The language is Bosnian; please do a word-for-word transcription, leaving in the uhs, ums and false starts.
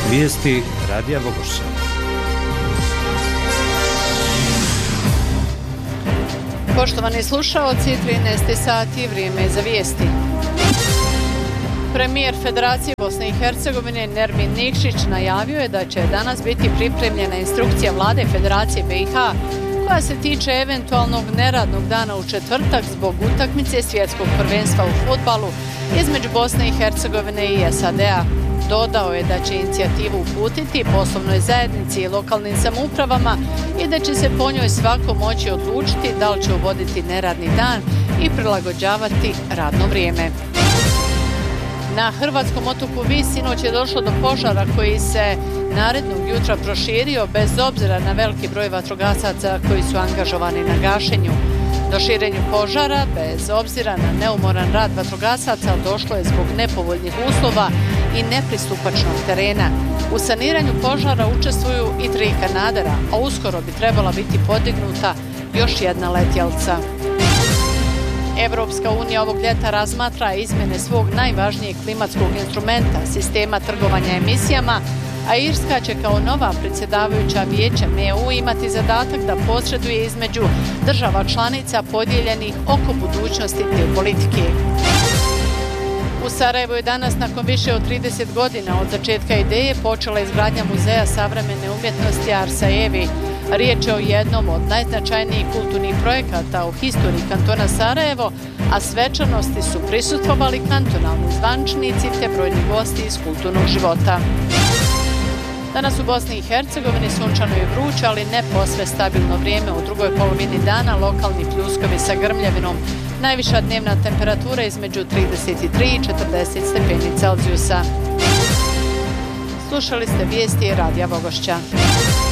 Vijesti Radija Vogošća. Poštovani slušaoci, trinaest sati, vrijeme je za vijesti. Premijer Federacije Bosne i Hercegovine Nermin Nikšić najavio je da će danas biti pripremljena instrukcija vlade Federacije B i H koja se tiče eventualnog neradnog dana u četvrtak zbog utakmice svjetskog prvenstva u fudbalu između Bosne i Hercegovine i S A D-a. Dodao je da će inicijativu uputiti poslovnoj zajednici i lokalnim samoupravama i da će se po njoj svako moći odlučiti da li će uvoditi neradni dan i prilagođavati radno vrijeme. Na hrvatskom otoku Vis sinoć je došlo do požara koji se narednog jutra proširio bez obzira na veliki broj vatrogasaca koji su angažovani na gašenju. Do širenju požara, bez obzira na neumoran rad vatrogasaca, došlo je zbog nepovoljnih uslova i nepristupačnog terena. U saniranju požara učestvuju i tri kanadera, a uskoro bi trebala biti podignuta još jedna letjelca. Evropska unija ovog ljeta razmatra izmjene svog najvažnijeg klimatskog instrumenta, sistema trgovanja emisijama, a Irska će kao nova predsjedavajuća Vijećem E U imati zadatak da posreduje između država članica podijeljenih oko budućnosti te politike. U Sarajevu je danas nakon više od trideset godina od začetka ideje počela izgradnja Muzeja savremene umjetnosti Arsajevi. Riječ je o jednom od najznačajnijih kulturnih projekata u historiji kantona Sarajevo, a svečanosti su prisustvovali kantonalni zvančnici te brojni gosti iz kulturnog života. Danas u Bosni i Hercegovini sunčano i vruće, ali ne posve stabilno vrijeme. U drugoj polovini dana lokalni pljuskovi sa grmljavinom. Najviša dnevna temperatura između trideset tri i četrdeset stepeni Celzijusa. Slušali ste vijesti Radija Vogošća.